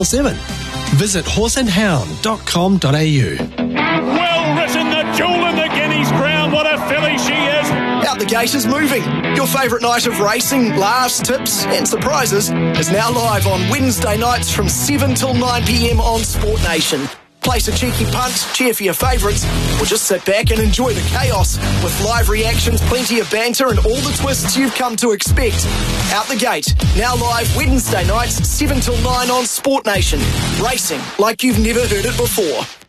7. Visit horseandhound.com.au. Well written, the jewel in the Guineas crown. What a filly she is. Out the Gate is moving. Your favourite night of racing, laughs, tips and surprises is now live on Wednesday nights from 7 till 9 p.m. on Sport Nation. Place a cheeky punt, cheer for your favourites, or just sit back and enjoy the chaos with live reactions, plenty of banter and all the twists you've come to expect. Out the Gate, now live Wednesday nights, 7 till 9 on Sport Nation. Racing like you've never heard it before.